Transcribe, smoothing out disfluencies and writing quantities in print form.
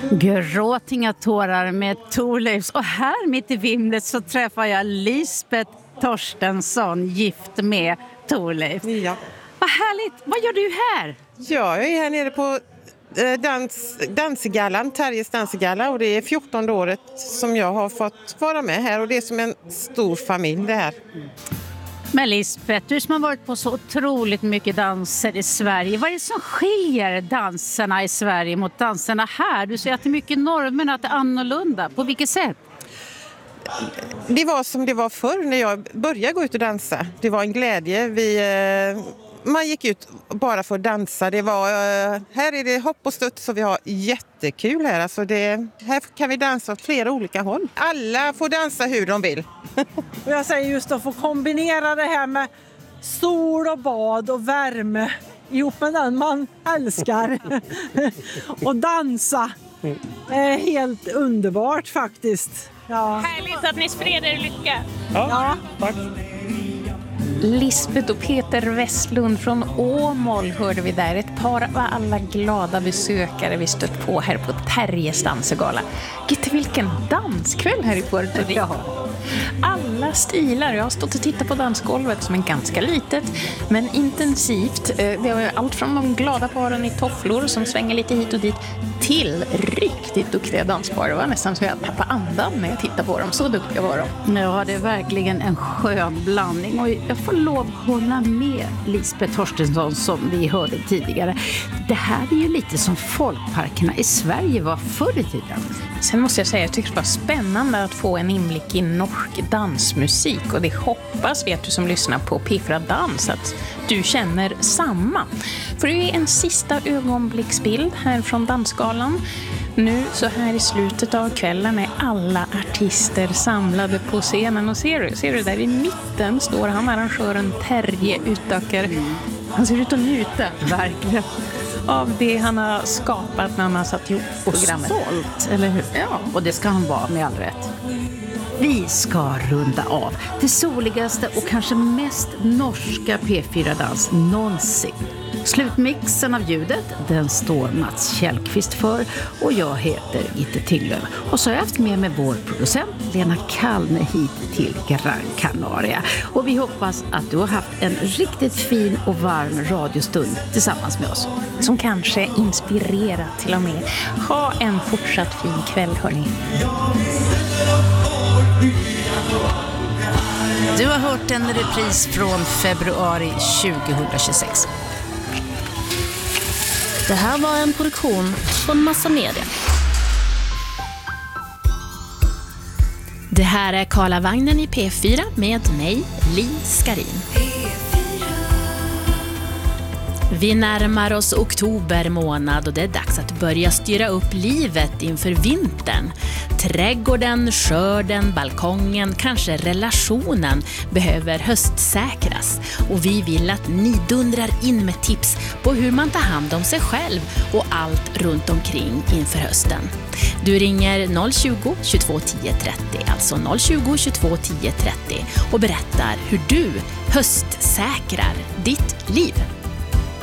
Gråt inga tårar med Thorleifs. Och här mitt i vimlet så träffar jag Lisbeth Torstensson, gift med Thorleif. Ja. Vad härligt! Vad gör du här? Ja, jag är här nere på dansgallan, Terjes dansgalla, och det är 14:e året som jag har fått vara med här, och det är som en stor familj det här. Men Lisbeth, du som har varit på så otroligt mycket danser i Sverige. Vad är det som skiljer danserna i Sverige mot danserna här? Du säger att det är mycket normer, att det är annorlunda. På vilket sätt? Det var som det var förr när jag började gå ut och dansa. Det var en glädje. Man gick ut bara för att dansa. Det var, här är det hopp och studs, så vi har jättekul här. Alltså här kan vi dansa åt flera olika håll. Alla får dansa hur de vill. Och jag säger just att få kombinera det här med sol och bad och värme ihop med den man älskar och dansa. Är helt underbart faktiskt. Ja. Härligt att ni spreder er lycka. Ja. Tack. Lisbeth och Peter Westlund från Åmål hörde vi där. Ett par av alla glada besökare vi stött på här på Terjes dansgala. Gitte, vilken danskväll här i Puerto Rico. Alla stilar. Jag har stått och tittat på dansgolvet som är ganska litet men intensivt. Det var allt från de glada paren i tofflor som svänger lite hit och dit till riktigt duktiga danspar. Det var nästan så jag tappade andan när jag tittade på dem. Så duktiga var de. Ja, det är verkligen en skön blandning. Och jag får lov att hålla med Lisbeth Torstensson som vi hörde tidigare. Det här är ju lite som folkparkerna i Sverige var förr i tiden. Sen måste jag säga, jag tycker det var spännande att få en inblick i norsk dansmusik. Och det hoppas vet du som lyssnar på P4 Dans att du känner samma. För det är en sista ögonblicksbild här från dansgalan. Nu så här i slutet av kvällen är alla artister samlade på scenen. Och ser du där i mitten står han, arrangören Terje Utöker. Han ser ut att njuta, verkligen, av det han har skapat när han har satt ihop programmet. Och stolt, eller hur? Ja. Och det ska han vara med all rätt. Vi ska runda av det soligaste och kanske mest norska P4-dans någonsin. Slutmixen av ljudet, den står Mats Kjellqvist för och jag heter Gitte Tinglöf. Och så har jag haft med mig vår producent Lena Kallne hit till Gran Canaria. Och vi hoppas att du har haft en riktigt fin och varm radiostund tillsammans med oss. Som kanske inspirerar till och med. Ha en fortsatt fin kväll, hörni. Du har hört en repris från februari 2026. Det här var en produktion från Massa Media. Det här är Karlavagnen i P4 med mig, Li Skarin. Vi närmar oss oktober månad och det är dags att börja styra upp livet inför vintern. Trädgården, skörden, balkongen, kanske relationen behöver höstsäkras. Och vi vill att ni dundrar in med tips på hur man tar hand om sig själv och allt runt omkring inför hösten. Du ringer 020 22 10 30, alltså 020 22 10 30 och berättar hur du höstsäkrar ditt liv.